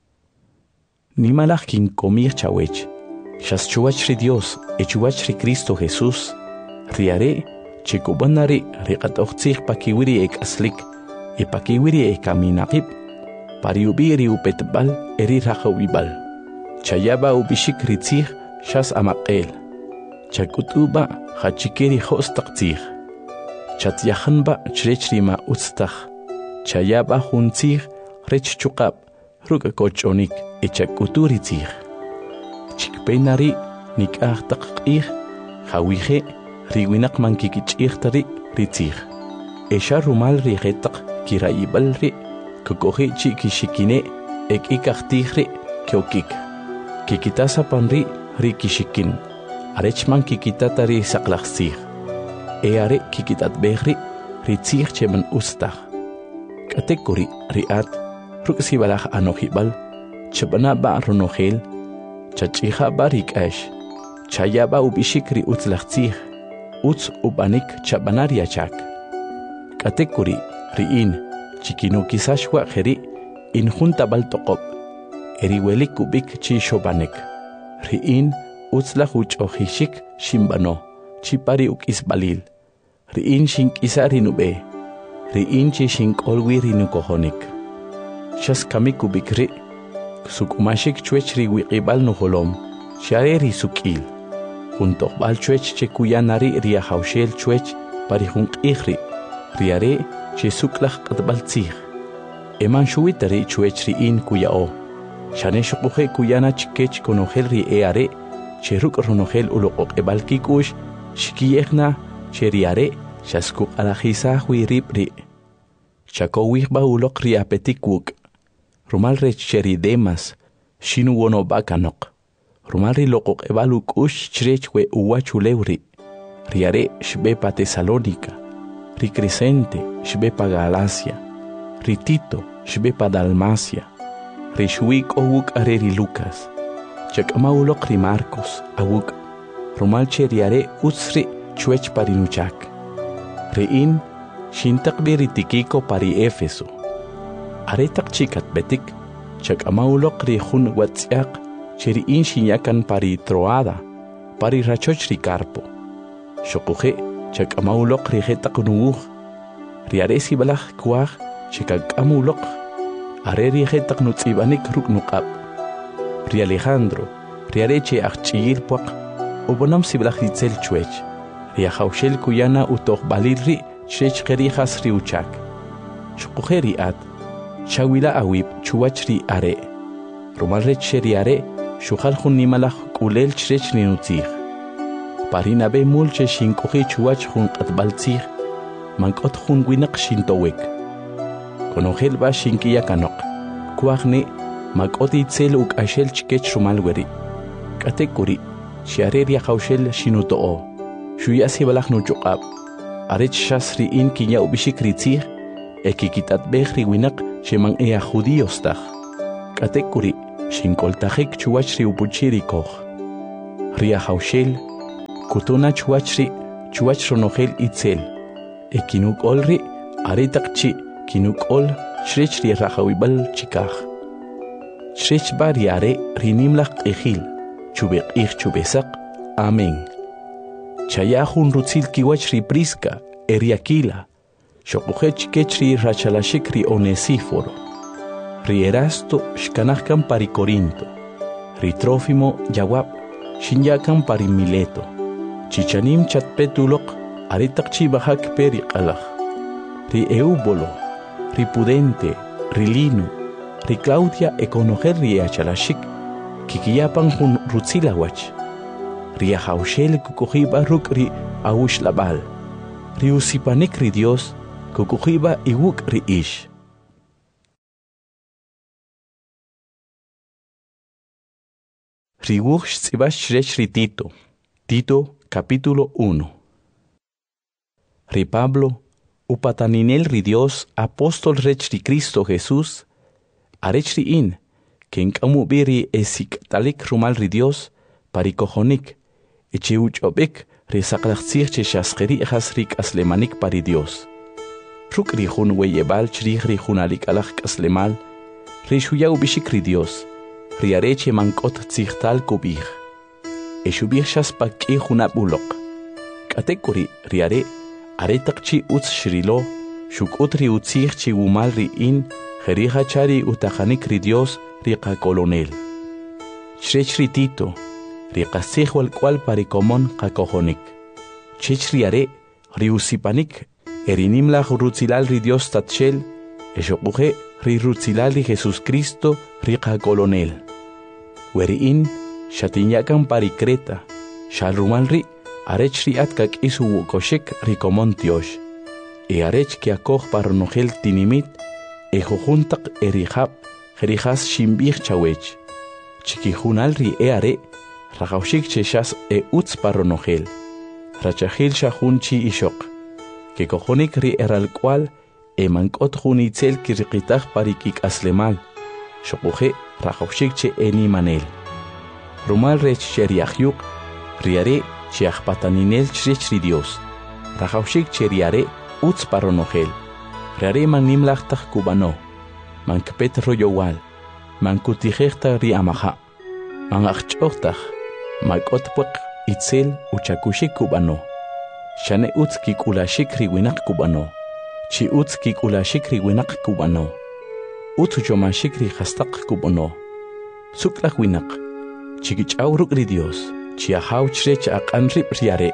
Nimalaj kin komir chawech, xas chuwach ri Dios, e chuwach ri Cristo Jesús, riare, che kubanari riqatoj pakiwiri ek aslik, e pakiwiri e kaminaqib, pariubi ri upetbal eri rajawibal. Chayaba ubishik ri tzij, xas amaqel. Chakutuba hachikeri hostaq tzij. Chatyahanba chrech rima utztaj. Chayaba hun tzij, rech chukab, ruk kochonik, e chakuturi tzij. Chikpenari nik'ajtaq q'ij, jawije, riwinaq mankikich'ijtari ri tzij. Esha rumal rijetaq kirayibal ri, kukoji chi kishikine, ek ikajtij ri, keokik. Kikitasapan ri, ri kishikin. Arechman kikitata ri saqlaqtzij. E are kikitatbej ri, ri tzij cheman ustaj. K'atekuri ri'at, ruk sibalaj anojibal, chabana ba ronojel, chach'ija ba rik'ax, chayaba ubishik ri utzlajtzij, utz ubanik chabana riachak. K'atekuri ri'in, chikinukisaxwa jeri, injunta bal toqob, eriwelik ubik chi shobanek. Ri'in, utzlaj uch'ojixik shimbano, chipari uk'isbalil. Ri'in shink'isa rinube, ri'in chi shink'olwi rinukojonik. Xas kamik ubik ri, suk'umashik chwech riwiqibal nuholom, xare risuk'il. Juntoqbal chwech che kuyanari riajawxel chwech pari junq'ij ri, riare che suklaj q'atbal tzij. Eman xuwitari chwech ri'in kuya'o. Xane xoquje kuyana chikech konojel ri e are, che ruk' ronojel uloqoq'ebal kik'ux, xikiyejna che riare, xaskuq alajisaj wi rib ri. Chakowihba uloq ri apetik wuk. Rumal rech che ri Demas, xinu wonoba kanok. Rumal ri loqoq'ebal uk'ux chrech we uwach ulew ri. Riare xbepa Tesalónica, ri Crescente xbepa Galacia, ri Tito xbepa Dalmacia, ri xuik owuk are ri Lucas. Chak'ama uloq ri Marcos awuk. Rumal che riare utzri chwech parinuchak. Ri'in, xintaqbi ri Tikiko pari Éfeso. Aretaq chikat betik, chak'ama uloq ri jun watz'yaq, che ri'in xinyakan pari Troada, pari rachoch ri Carpo. Xokuje, chak'ama uloq ri jetaq nuwuj. Riare sibalaj kuaj, chikak'ama uloq. Are ri jetaq nutz'ibanik ruk' nuqab. Ri Alejandro, riare che ajch'iyil puaq, ubonam sibalaj ritzel chwech. Ri ajawxel kuyana utojbalil ri, chrech qerijas ri uchak. Xokuje ri'at, chawila awib chuwach ri are. Rumal rech ri are, xuqal jun nimalaj k'ulel chrech ri nutzij. Parina be mul che xinkuji chuwach jun q'atbal tzij, mank'ot jun winaq xintowek. Konojel ba xinkiya kanok, kuajne, mak'ot itzel uk'axel chikech rumal weri. K'atekuri, xiare riajawxel xinuto'o, xuya sibalaj nuchuqab. Arech xas ri'in kinya ubishik ri tzij, e kikitatbej ri winaq sheman ea judíos taj. Katekuri shinkoltajik chuachri upuchiri koj. Ria haushel, kutuna chuachri chuach ronogel itzel. Ekinuk olri aritakchi kinuk ol shrechri rajawibal chikaj. Shrech bariare rinimlach ejil, chubek ich chubesak, amén. Chayahun rutzil kiwachri priska, eriakila, shokujech kechri rachalashikri onesíforo. Rierasto shkanahkan pari Corinto, Ritrófimo yawab, shinyakan pari Mileto, chichanim chatpetulok, aritakchi bahak peri alaj. Ri Eubolo, ri Pudente, ri Lino, ri Claudia econoger ri achalashik, kikiyapan hun rutzilawach. Ri ahaushel kukujiba ruk ri aush labal, ri usipanik ri Dios, kukujiba iwuk ri ish. Riwuch tzibash rech ri Tito, Tito capítulo uno. Ri Pablo, upataninel ri Dios, apóstol rech ri Cristo Jesús, arech ri in, ken kamubiri esik talik rumal ri Dios, parikojonik, eche uchobek ri saklachtzir che shaskeri echas rik aslemanik pari Dios. Ruk ri jun weyebal chrich ri junalik alach aslemal, ri shuyau bishik ri Dios, ri areche mankot tzihtal kubich. Eshubich shaspaki junabulok. Katekuri ri are, aretakchi utz shrilo, shukut ri utzich chi umal ri in, jerija chari utajanik ri Dios, ri kolonel. Chrech ri Tito, ri kasich wal kwal parikomon kakojonik. Chech ri are, ri usipanik, erinimla rutzilal ri Dios tatchel, eshokuje ri rutzilal ri Jesus Cristo, ri kolonel. Weriin, shatinyakan pari Creta, shalrumal ri, arech ri atkak isu wukoshek ri komon tiosh. E arech ki akoj paronogel tinimit, e jojuntak erihab, jerijas shimbich chawech. Chikijunal ri e are, rajaushik cheshas e utz paronogel. Rachahil shahun chi ishok. Que cojonik ri eral cual, e mankot junitzel kirikitach parikik aslemal. Shokuje rajaushik che eni manel. Rumal rech cheriahyuk, riare chiachpataninel chrech ri Dios. Rajaushik cheriare utz paronogel. Riare man nimlachtach kubano. Man kpet royowal. Man kutijechta ri amaha. Man achchochtach. Makotpuk itzel uchakushik kubano. Shane utz kikulashik ri winak kubano. Chi utz kikulashik ri winak kubano. Utz jomashik ri hastak kubano. Suklach winak. Chikich auruk ri Dios. Chi ahau chrech akanrip riare.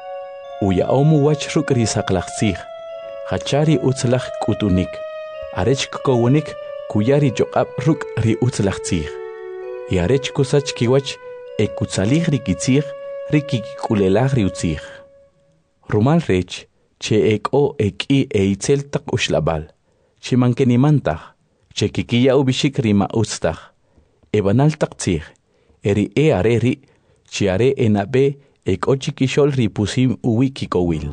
Uya omu wach ruk ri saklachzich. Hachari utzlach kutunik. Arech kukowonik kuyari jokab ruk ri utzlachzich. Y arech kusach kiwach e kutzalich ri kitzich ri kikulelach ri utzich. Rumal rech, che eko eki e itzel tak ushlabal. Che mankenimantach, che kikiya ubishik rima ustach. E banal tak tzich, eri e are ri, che are enabe eko chikishol ri pusim uwi kikowil.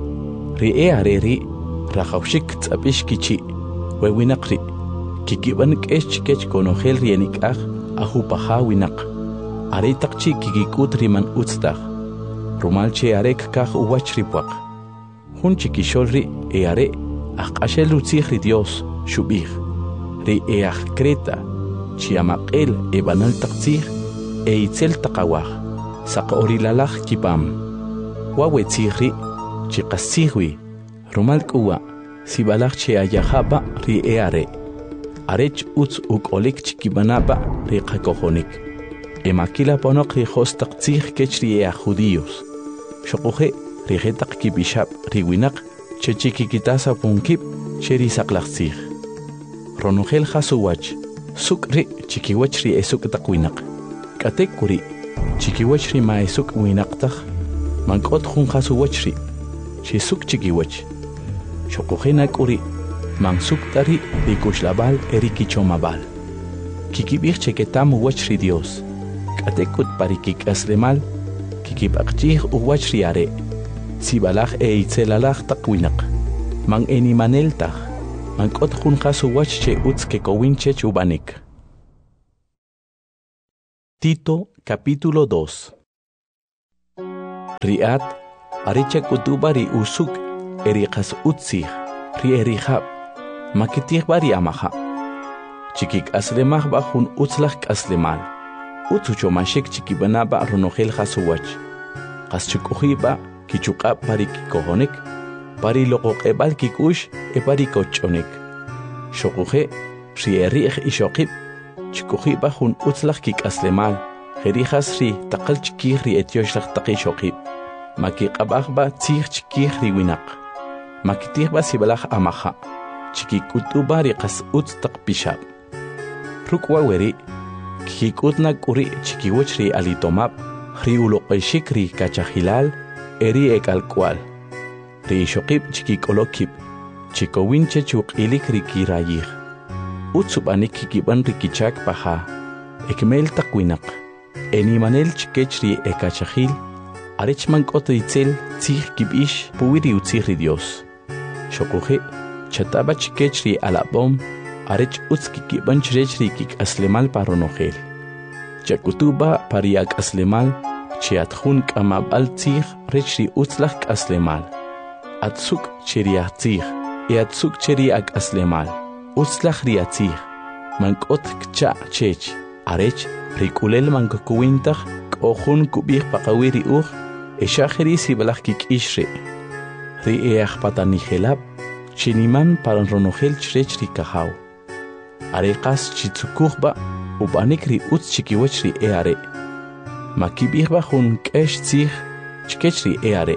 Ri e are ri, rajaushik tzapish kichi, wewinak ri, kikiban kech kech konogel rienik ach, ahupaha winak. Are takchi kikikut riman ustach. Rumal che arek kaj uwach ripuak. Hun chikishol ri e are, akashel utzich ri Dios, shubich. Ri e ach Creta, chiamakel e banal takzich, e itzel takawach, sak orilalach kipam. Wawetzich ri, chikasihwi, rumal kuwa, sibalach che ayahaba ri e are. Arech utz ukolik chikibanaba ri kakojonik. E makila ponok ri hostak tzich kech ri e judíos. Shokuje rigetak kibishab riwinak che chikikitasa punkip che risaklachzich. Ronogel hasuwach sukri chikiwach ri esuk takwinak. Katekuri chikiwach ri ma esuk winaktak mankot jun hasuwach ri che suk chikiwach. Shokuje nakuri mansuk tari rikushlabal erikichomabal. Kikibich cheketam wach ri Dios. Katekut parikik aslemal kikipakchih uwach riare. Sibalach e itzelalach takwinak. Man enimaneltach. mank'ot jun qasuwach che utz que kowinchech ubanik. Tito capítulo dos. Riat aricha kutuba ri usuk eri qas utzig ri erihab makitig bari amaha chikik aslemah ba jun utzlach aslemal utzucho mashik chikibana ba ronogel qasuwach qas chikuhiba kichuqab bari kikohonik bari loqoqebal kikush e bari kochonik shoquje ri erih ishoqib chikuhiba jun utzlach kik aslemal Gerijas ri taqal chikih ri etioshlag taqi shoqib. Maki qabahba tzih chikih ri winak. Maki tihba sibalach amaha. Chiki kutuba ri qas utz taqpishab. Rukwa weri. Kikutna kuri chikiwach ri alitomab. Ri uloqeshik ri kachahilal. Eri ekalkwal. Ri shoqib chikikolokib. Chikowinche chuqilik ri kirayih. Utsubanik kikiban ri kichak paha. Ekmel taqwinak. Enimanel chikechri ekachahil, arechman kotoitzel tzih kibish puwiri utzihri Dios. Shokuje, chataba chikechri alabom, arech utski kiban chirechri kik aslemal paronogel. Chakutuba pariak aslemal, chiatjun kamabal tzih rechri utzlach aslemal. Atsuk cheriach tzih, e atsuk cheriak aslemal. Utzlach riatzih, mankot kcha chech, arech, Rikulel mankokuwintag k'ojun kubij paqawiri uj exajeri sibalaj kik'ixre ri eaj patanijelab chiniman paran ronogel chrech ri kajaw are qas chitzukujba ubanik ri utz chikiwach ri eare makibijba jun k'ex tzij chkech ri eare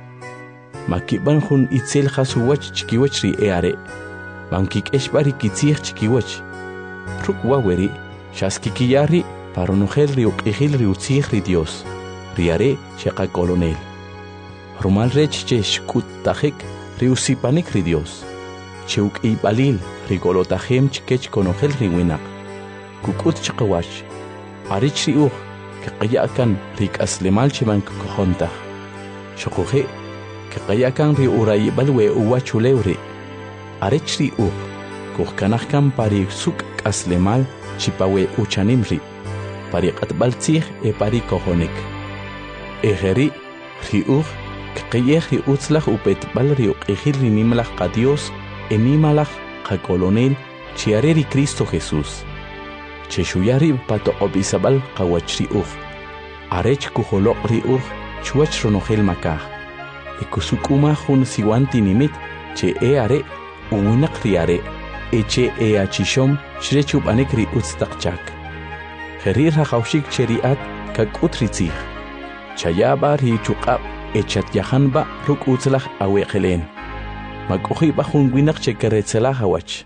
makiban jun itzel qasuwach chikiwach ri eare mankik'exba ri kitzij chikiwach rukwa weri xaskikiyari Paronogel ri uq'ijil ri utzij ri Dios, riare cheqa colonel. Rumal rech che xkut tajik ri usipanik ri Dios. Che uq'ibalil ri golotajem chkech konogel ri winak. Kukut chaqawach. Arich ri uj, keqayakan ri kaslemal cheman kukojontaj. Shokuje, keqayakan ri urayibal we uwachulew ri. Arich ri uj, kujkanajkan pari suk kaslemal chipawe uchanim ri. Pari qatbaltzih e pari kojonik. Ejeri, ri uj, kqiyeh ri utzlach upetbal ri uqijil ri nimalach qa Dios e nimalach qa colonel chiare ri Cristo Jesús. Che shuyari patoqobisabal qa wach ri uj. Arech kujoloq ri uj chuach ronogel makaj. E kusukuma jun siwanti nimit che e are uwinak ri are. E che e achishom shrechub anek ri utztaqchak. Gerir haqawshik cheriat kakut ritzih. Chayaba ri chuqab echat yahanba ruk utzlach aweqelen. Makuji bajun winak chekeretzela hawach.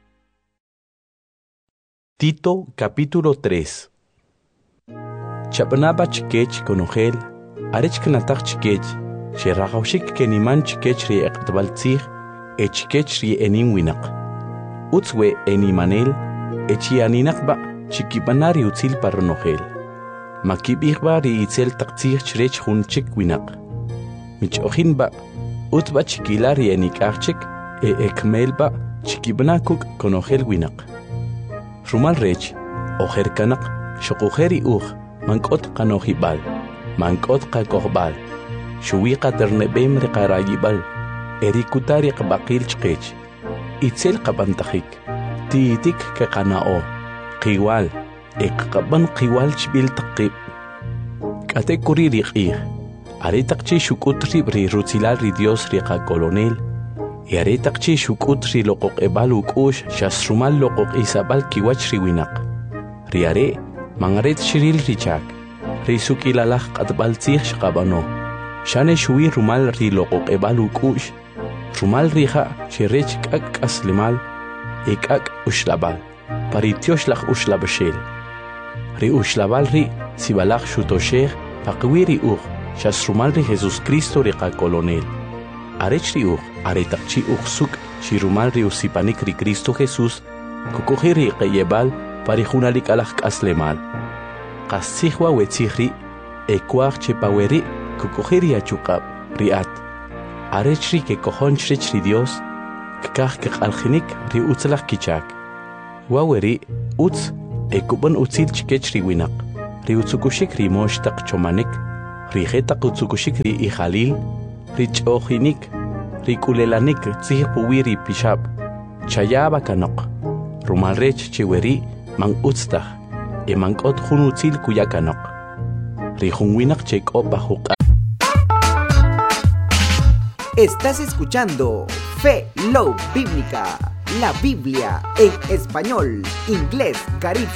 Tito capítulo tres. Chapnaba chikech konogel, arech knatak chikech, cheraqawshik keniman chikech ri eqtbaltzih, e chikech ri enin winak. Utzwe enimanel, echianinakba, chikibanari utzil paronogel. Makibihba ri itzel taqtzih chrech jun chik winak. Mich ojinba, utba chikilari enikachik, e ekmelba, chikibanakuk konogel winak. Rumal rech, ojerkanak, shokujeri uj, mankot kanojibal, mankot kakohbal, shuwiqa ternebem riqarayibal, erikutari qabaqil chkech, itzel qabantajik, tiitik keqanao, qiwal, eqqaban qiwal chbil taqib. Kate kuri riqih, aretaqchi shukutri ri rutzilal ri Dios riqa colonel, y aretaqchi shukutri loqoq ebal ukush shasrumal loqoq isabal kiwach ri winak. Riare, mangaret shiril richak, ri sukilalaj qatbal tzih shqabano, shane shui rumal ri loqoq ebal ukush, rumal rija shirech kak aslimal, ekak ushlabal. Paritioshlag ushlabashel. Ri ushlabal ri sibalach shutosheg paqwiri uj shasrumal ri Jesus Cristo riqa colonel. Arech ri uj aretaqchi uj suk shirumal ri usipanik ri Cristo Jesús kukuji ri qeyebal parijunalik alaj k'aslemal. Qasihwa wetzihri ekwaj chepaweri kukuji ri achuqab riat. Arech ri ke kojonch rech ri Dios Kikah kikaljinik ri utzalak kichak. Waweri utz ekubon utzil chikech ri winak. Ri utzukushik ri moshtak chomanik. Ri jetak utzukushik ri ijalil. Ri chojinik. Ri kulelanik tzih puwi ri pishab. Chayaba kanok. Rumalrech chiweri mang utztah. E mangkot jun utzil kuyakanok. Ri junwinak chek opa huka. Estás escuchando Fe Love Bíblica, la Biblia en español, inglés, caribe